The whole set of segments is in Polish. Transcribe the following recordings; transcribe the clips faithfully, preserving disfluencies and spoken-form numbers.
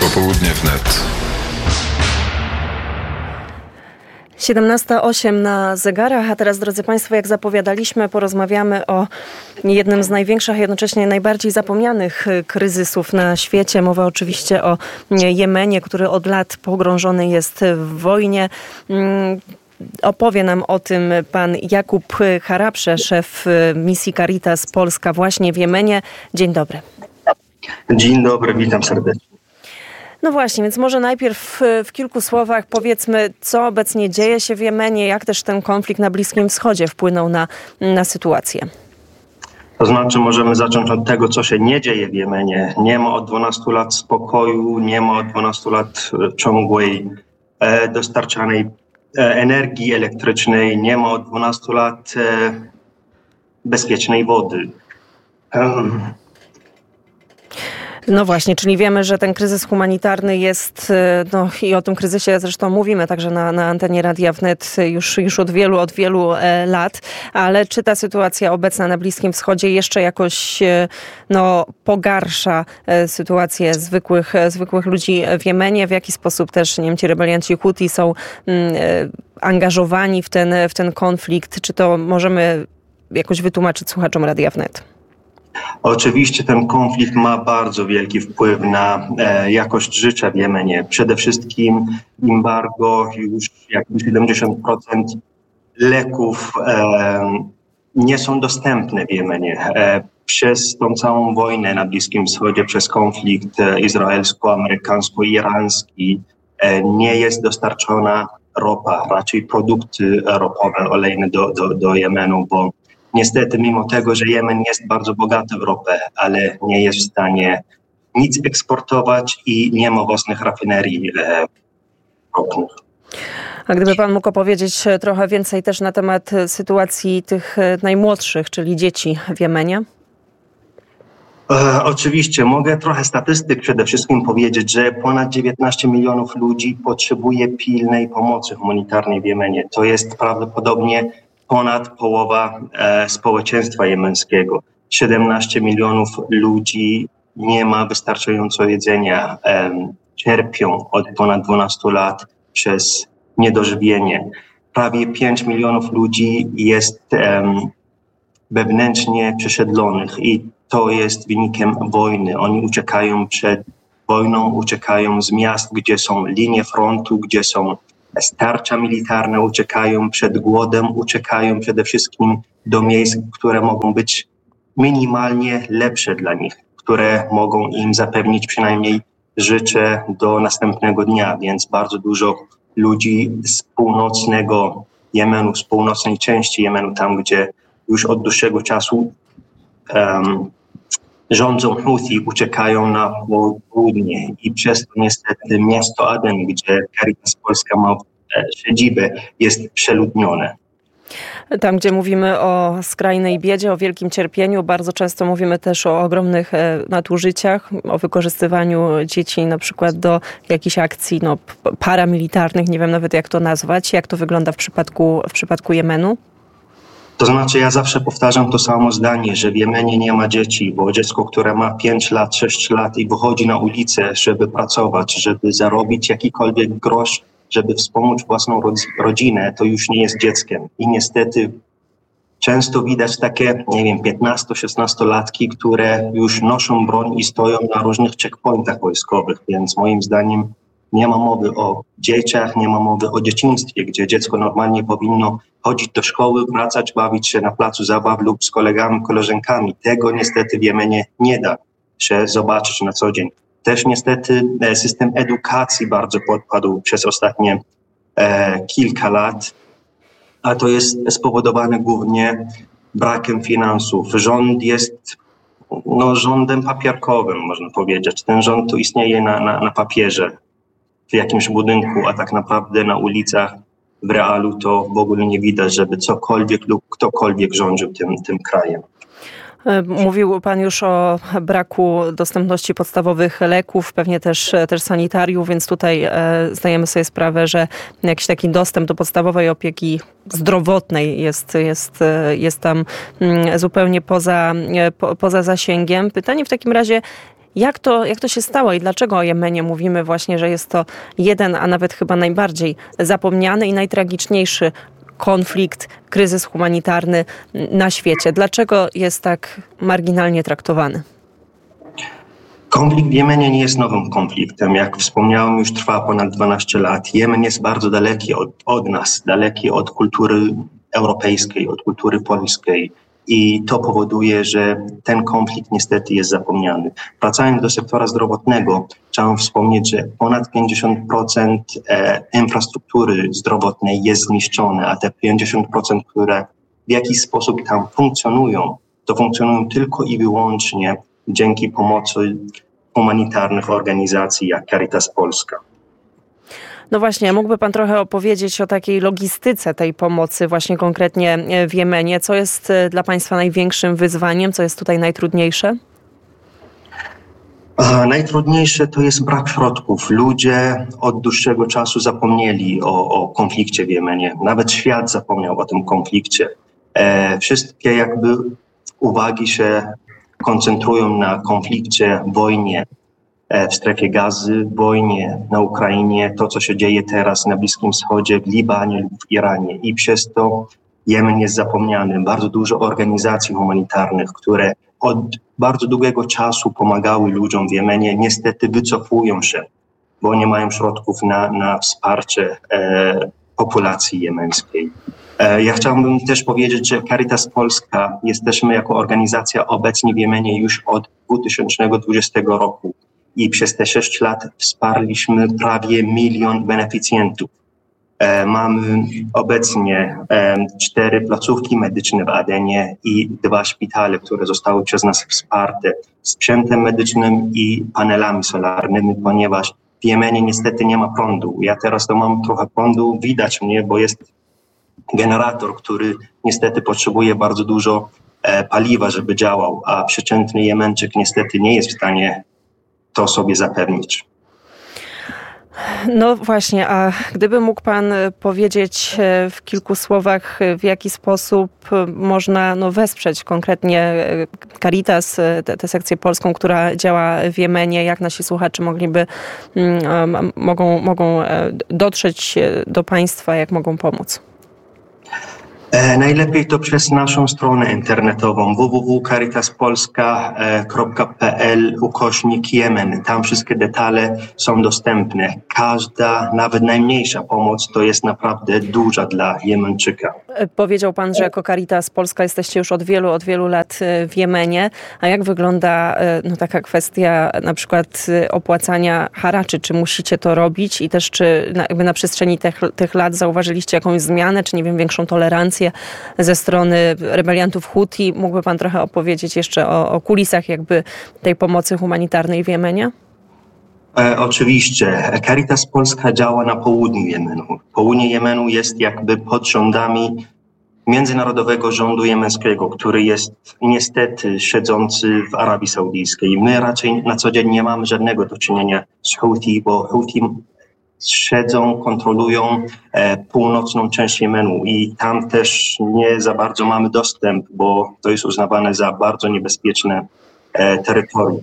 Popołudnie wnet. siedemnasta osiem na zegarach, a teraz, drodzy Państwo, jak zapowiadaliśmy, porozmawiamy o jednym z największych, a jednocześnie najbardziej zapomnianych kryzysów na świecie. Mowa oczywiście o Jemenie, który od lat pogrążony jest w wojnie. Opowie nam o tym pan Jakub Harapsze, szef misji Caritas Polska właśnie w Jemenie. Dzień dobry. Dzień dobry, witam serdecznie. No właśnie, więc może najpierw w, w kilku słowach powiedzmy, co obecnie dzieje się w Jemenie, jak też ten konflikt na Bliskim Wschodzie wpłynął na, na sytuację. To znaczy możemy zacząć od tego, co się nie dzieje w Jemenie. Nie ma od dwunastu lat spokoju, nie ma od dwunastu lat ciągłej e, dostarczanej e, energii elektrycznej, nie ma od dwunastu lat e, bezpiecznej wody. Um. No właśnie, czyli wiemy, że ten kryzys humanitarny jest, no i o tym kryzysie zresztą mówimy także na, na antenie Radia Wnet już, już od wielu, od wielu e, lat, ale czy ta sytuacja obecna na Bliskim Wschodzie jeszcze jakoś e, no, pogarsza e, sytuację zwykłych, e, zwykłych ludzi w Jemenie? W jaki sposób też, nie wiem, ci rebelianci Huti są mm, e, angażowani w ten, w ten konflikt? Czy to możemy jakoś wytłumaczyć słuchaczom Radia Wnet? Oczywiście ten konflikt ma bardzo wielki wpływ na e, jakość życia w Jemenie. Przede wszystkim embargo, już jakieś siedemdziesiąt procent leków e, nie są dostępne w Jemenie. E, przez tą całą wojnę na Bliskim Wschodzie, przez konflikt e, izraelsko-amerykańsko-irański e, nie jest dostarczona ropa, raczej produkty ropowe, olejne do, do, do Jemenu, bo niestety, mimo tego, że Jemen jest bardzo bogaty w ropę, ale nie jest w stanie nic eksportować i nie ma własnych rafinerii e, ropnych. A gdyby pan mógł opowiedzieć trochę więcej też na temat sytuacji tych najmłodszych, czyli dzieci w Jemenie? E, oczywiście, mogę trochę statystyk przede wszystkim powiedzieć, że ponad dziewiętnaście milionów ludzi potrzebuje pilnej pomocy humanitarnej w Jemenie. To jest prawdopodobnie ponad połowa e, społeczeństwa jemeńskiego. siedemnaście milionów ludzi nie ma wystarczająco jedzenia. E, cierpią od ponad dwunastu lat przez niedożywienie. Prawie pięć milionów ludzi jest e, wewnętrznie przesiedlonych i to jest wynikiem wojny. Oni uciekają przed wojną, uciekają z miast, gdzie są linie frontu, gdzie są starcia militarne, uciekają przed głodem, uciekają przede wszystkim do miejsc, które mogą być minimalnie lepsze dla nich, które mogą im zapewnić przynajmniej życie do następnego dnia, więc bardzo dużo ludzi z północnego Jemenu, z północnej części Jemenu, tam gdzie już od dłuższego czasu um, rządzą Huthi, uciekają na południe i przez to niestety miasto Aden, gdzie Caritas Polska ma siedzibę, jest przeludnione. Tam, gdzie mówimy o skrajnej biedzie, o wielkim cierpieniu, bardzo często mówimy też o ogromnych nadużyciach, o wykorzystywaniu dzieci na przykład do jakichś akcji no, paramilitarnych, nie wiem nawet jak to nazwać. Jak to wygląda w przypadku, w przypadku Jemenu? To znaczy ja zawsze powtarzam to samo zdanie, że w Jemenie nie ma dzieci, bo dziecko, które ma pięć lat, sześć lat i wychodzi na ulicę, żeby pracować, żeby zarobić jakikolwiek grosz, żeby wspomóc własną rodzinę, to już nie jest dzieckiem. I niestety często widać takie, nie wiem, piętnasto-szesnastolatki, które już noszą broń i stoją na różnych checkpointach wojskowych, więc moim zdaniem nie ma mowy o dzieciach, nie ma mowy o dzieciństwie, gdzie dziecko normalnie powinno chodzić do szkoły, wracać, bawić się na placu zabaw lub z kolegami, koleżankami. Tego niestety w Jemenie nie da się zobaczyć na co dzień. Też niestety system edukacji bardzo podpadł przez ostatnie e, kilka lat, a to jest spowodowane głównie brakiem finansów. Rząd jest no, rządem papierkowym, można powiedzieć. Ten rząd tu istnieje na, na, na papierze, w jakimś budynku, a tak naprawdę na ulicach w realu to w ogóle nie widać, żeby cokolwiek lub ktokolwiek rządził tym, tym krajem. Mówił pan już o braku dostępności podstawowych leków, pewnie też, też sanitariów, więc tutaj e, zdajemy sobie sprawę, że jakiś taki dostęp do podstawowej opieki zdrowotnej jest, jest, jest tam zupełnie poza, po, poza zasięgiem. Pytanie w takim razie, Jak to, jak to się stało i dlaczego o Jemenie mówimy właśnie, że jest to jeden, a nawet chyba najbardziej zapomniany i najtragiczniejszy konflikt, kryzys humanitarny na świecie? Dlaczego jest tak marginalnie traktowany? Konflikt w Jemenie nie jest nowym konfliktem. Jak wspomniałem, już trwa ponad dwanaście lat. Jemen jest bardzo daleki od, od nas, daleki od kultury europejskiej, od kultury polskiej. I to powoduje, że ten konflikt niestety jest zapomniany. Wracając do sektora zdrowotnego, chciałem wspomnieć, że ponad pięćdziesiąt procent infrastruktury zdrowotnej jest zniszczone, a te pięćdziesiąt procent, które w jakiś sposób tam funkcjonują, to funkcjonują tylko i wyłącznie dzięki pomocy humanitarnych organizacji jak Caritas Polska. No właśnie, mógłby pan trochę opowiedzieć o takiej logistyce tej pomocy właśnie konkretnie w Jemenie? Co jest dla państwa największym wyzwaniem? Co jest tutaj najtrudniejsze? A, najtrudniejsze to jest brak środków. Ludzie od dłuższego czasu zapomnieli o, o konflikcie w Jemenie. Nawet świat zapomniał o tym konflikcie. E, wszystkie jakby uwagi się koncentrują na konflikcie, wojnie w strefie Gazy, wojnie na Ukrainie, to co się dzieje teraz na Bliskim Wschodzie, w Libanie lub w Iranie. I przez to Jemen jest zapomniany. Bardzo dużo organizacji humanitarnych, które od bardzo długiego czasu pomagały ludziom w Jemenie, niestety wycofują się, bo nie mają środków na, na wsparcie e, populacji jemeńskiej. E, ja chciałbym też powiedzieć, że Caritas Polska, jesteśmy jako organizacja obecnie w Jemenie już od dwa tysiące dwudziestego roku. I przez te sześć lat wsparliśmy prawie milion beneficjentów. E, mamy obecnie e, cztery placówki medyczne w Adenie i dwa szpitale, które zostały przez nas wsparte sprzętem medycznym i panelami solarnymi, ponieważ w Jemenie niestety nie ma prądu. Ja teraz to mam trochę prądu, widać mnie, bo jest generator, który niestety potrzebuje bardzo dużo e, paliwa, żeby działał, a przeciętny Jemeńczyk niestety nie jest w stanie to sobie zapewnić. No właśnie, a gdyby mógł pan powiedzieć w kilku słowach, w jaki sposób można no, wesprzeć konkretnie Caritas, tę sekcję polską, która działa w Jemenie, jak nasi słuchacze mogliby, um, mogą, mogą dotrzeć do państwa, jak mogą pomóc? E, najlepiej to przez naszą stronę internetową w w w kropka caritaspolska kropka p l ukośnik Jemen. Tam wszystkie detale są dostępne. Każda, nawet najmniejsza pomoc to jest naprawdę duża dla Jemeńczyka. Powiedział pan, że jako Caritas Polska jesteście już od wielu, od wielu lat w Jemenie. A jak wygląda no, taka kwestia na przykład opłacania haraczy? Czy musicie to robić i też czy na, jakby na przestrzeni tych, tych lat zauważyliście jakąś zmianę, czy nie wiem, większą tolerancję ze strony rebeliantów Huti? Mógłby pan trochę opowiedzieć jeszcze o, o kulisach jakby tej pomocy humanitarnej w Jemenie? E, oczywiście. Caritas Polska działa na południu Jemenu. Południe Jemenu jest jakby pod rządami międzynarodowego rządu jemeńskiego, który jest niestety siedzący w Arabii Saudyjskiej. My raczej na co dzień nie mamy żadnego do czynienia z Houthi, bo Houthi siedzą, kontrolują e, północną część Jemenu i tam też nie za bardzo mamy dostęp, bo to jest uznawane za bardzo niebezpieczne e, terytorium.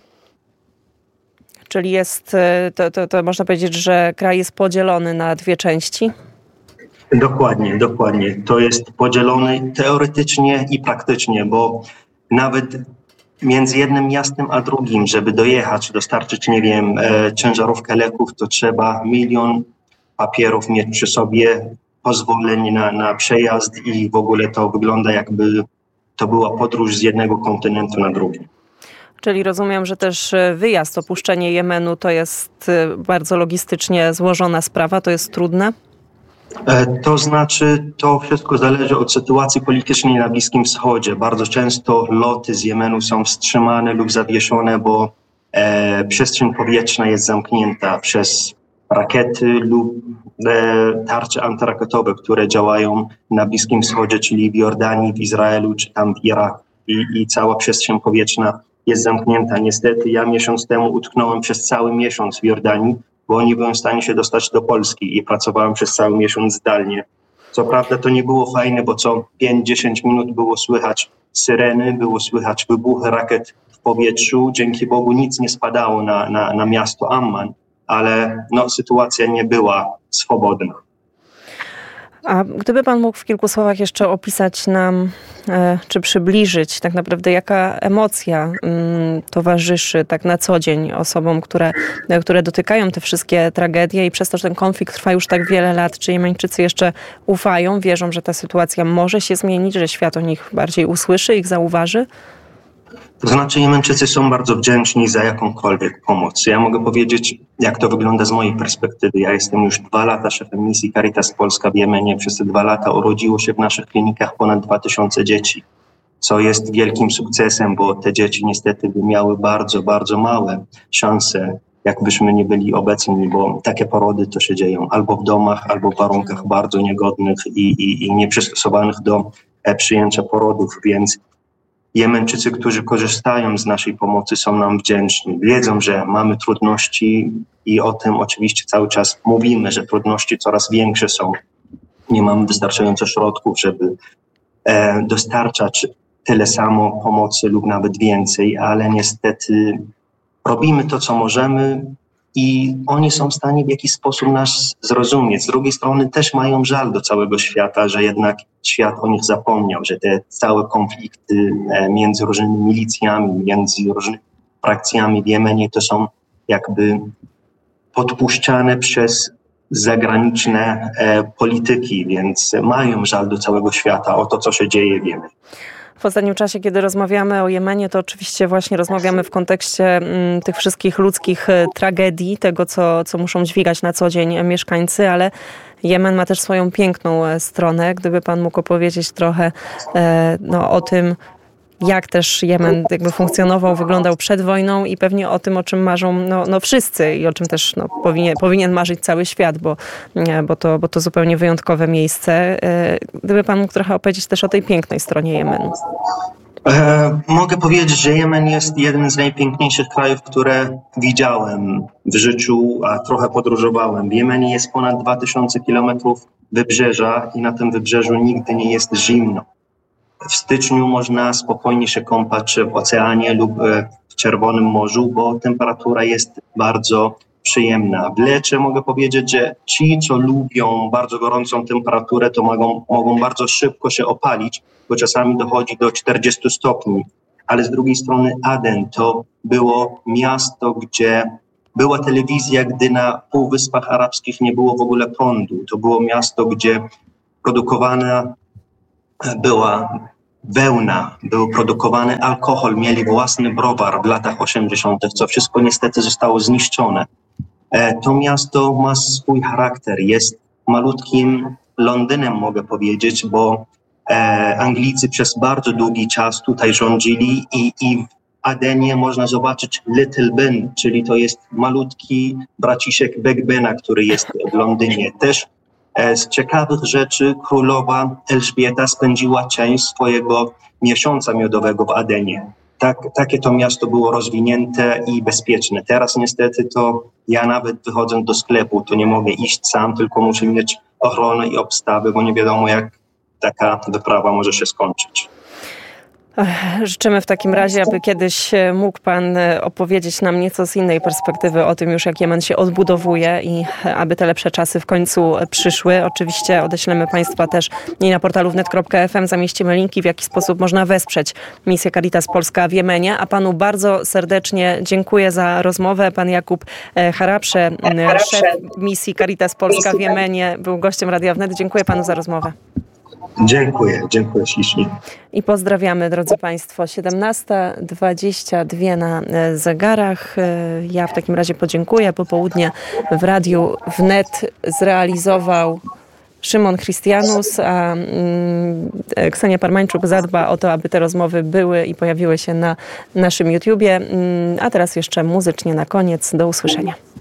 Czyli jest, to, to, to można powiedzieć, że kraj jest podzielony na dwie części? Dokładnie, dokładnie. To jest podzielony teoretycznie i praktycznie, bo nawet między jednym miastem a drugim, żeby dojechać, dostarczyć, nie wiem, e, ciężarówkę leków, to trzeba milion papierów mieć przy sobie, pozwoleń na, na przejazd i w ogóle to wygląda jakby to była podróż z jednego kontynentu na drugi. Czyli rozumiem, że też wyjazd, opuszczenie Jemenu to jest bardzo logistycznie złożona sprawa, to jest trudne? To znaczy, to wszystko zależy od sytuacji politycznej na Bliskim Wschodzie. Bardzo często loty z Jemenu są wstrzymane lub zawieszone, bo e, przestrzeń powietrzna jest zamknięta przez rakiety lub e, tarcze antyrakietowe, które działają na Bliskim Wschodzie, czyli w Jordanii, w Izraelu czy tam w Iraku. I, i cała przestrzeń powietrzna jest zamknięta. Niestety ja miesiąc temu utknąłem przez cały miesiąc w Jordanii, bo nie byłem w stanie się dostać do Polski i pracowałem przez cały miesiąc zdalnie. Co prawda to nie było fajne, bo co pięć do dziesięciu minut było słychać syreny, było słychać wybuchy rakiet w powietrzu. Dzięki Bogu nic nie spadało na, na, na miasto Amman, ale no, sytuacja nie była swobodna. A gdyby pan mógł w kilku słowach jeszcze opisać nam, e, czy przybliżyć tak naprawdę, jaka emocja mm, towarzyszy tak na co dzień osobom, które, które dotykają te wszystkie tragedie i przez to, że ten konflikt trwa już tak wiele lat, czy Jemeńczycy jeszcze ufają, wierzą, że ta sytuacja może się zmienić, że świat o nich bardziej usłyszy, ich zauważy? To znaczy Jemeńczycy są bardzo wdzięczni za jakąkolwiek pomoc. Ja mogę powiedzieć, jak to wygląda z mojej perspektywy. Ja jestem już dwa lata szefem misji Caritas Polska w Jemenie. Przez te dwa lata urodziło się w naszych klinikach ponad dwa tysiące dzieci, co jest wielkim sukcesem, bo te dzieci niestety by miały bardzo, bardzo małe szanse, jakbyśmy nie byli obecni, bo takie porody to się dzieją albo w domach, albo w warunkach bardzo niegodnych i, i, i nieprzystosowanych do e, przyjęcia porodów, więc Jemeńczycy, którzy korzystają z naszej pomocy, są nam wdzięczni. Wiedzą, że mamy trudności i o tym oczywiście cały czas mówimy, że trudności coraz większe są. Nie mamy wystarczająco środków, żeby e, dostarczać tyle samo pomocy lub nawet więcej, ale niestety robimy to, co możemy i oni są w stanie w jakiś sposób nas zrozumieć. Z drugiej strony też mają żal do całego świata, że jednak świat o nich zapomniał, że te całe konflikty między różnymi milicjami, między różnymi frakcjami w Jemenie to są jakby podpuszczane przez zagraniczne e, polityki, więc mają żal do całego świata o to, co się dzieje w Jemenie. W ostatnim czasie, kiedy rozmawiamy o Jemenie, to oczywiście właśnie rozmawiamy w kontekście m, tych wszystkich ludzkich e, tragedii, tego, co, co muszą dźwigać na co dzień mieszkańcy, ale Jemen ma też swoją piękną e, stronę. Gdyby pan mógł opowiedzieć trochę e, no, o tym, jak też Jemen jakby funkcjonował, wyglądał przed wojną i pewnie o tym, o czym marzą no, no wszyscy i o czym też no, powinien, powinien marzyć cały świat, bo, bo, to, bo to zupełnie wyjątkowe miejsce. Gdyby pan mógł trochę opowiedzieć też o tej pięknej stronie Jemenu. E, mogę powiedzieć, że Jemen jest jeden z najpiękniejszych krajów, które widziałem w życiu, a trochę podróżowałem. W Jemenie jest ponad dwa tysiące kilometrów wybrzeża i na tym wybrzeżu nigdy nie jest zimno. W styczniu można spokojnie się kąpać w oceanie lub w Czerwonym Morzu, bo temperatura jest bardzo przyjemna. W lecie mogę powiedzieć, że ci, co lubią bardzo gorącą temperaturę, to mogą, mogą bardzo szybko się opalić, bo czasami dochodzi do czterdziestu stopni. Ale z drugiej strony Aden to było miasto, gdzie była telewizja, gdy na Półwyspach Arabskich nie było w ogóle prądu. To było miasto, gdzie produkowana była wełna, był produkowany alkohol, mieli własny browar w latach osiemdziesiątych, co wszystko niestety zostało zniszczone. To miasto ma swój charakter, jest malutkim Londynem, mogę powiedzieć, bo Anglicy przez bardzo długi czas tutaj rządzili i, i w Adenie można zobaczyć Little Ben, czyli to jest malutki braciszek Big Bena, który jest w Londynie. Też z ciekawych rzeczy królowa Elżbieta spędziła część swojego miesiąca miodowego w Adenie. Tak, takie to miasto było rozwinięte i bezpieczne. Teraz niestety to ja nawet wychodząc do sklepu, to nie mogę iść sam, tylko muszę mieć ochronę i obstawę, bo nie wiadomo, jak taka wyprawa może się skończyć. Życzymy w takim razie, aby kiedyś mógł pan opowiedzieć nam nieco z innej perspektywy o tym już, jak Jemen się odbudowuje i aby te lepsze czasy w końcu przyszły. Oczywiście odeślemy państwa też i na portalu wnet kropka ef em zamieścimy linki, w jaki sposób można wesprzeć misję Caritas Polska w Jemenie. A panu bardzo serdecznie dziękuję za rozmowę. Pan Jakub Harapsze, szef misji Caritas Polska w Jemenie, był gościem Radia Wnet. Dziękuję panu za rozmowę. Dziękuję, dziękuję ślicznie. I pozdrawiamy, drodzy państwo. siedemnasta dwadzieścia dwa na zegarach. Ja w takim razie podziękuję. Popołudnie w Radiu Wnet zrealizował Szymon Christianus, a Ksenia Parmańczuk zadba o to, aby te rozmowy były i pojawiły się na naszym YouTubie. A teraz jeszcze muzycznie na koniec. Do usłyszenia.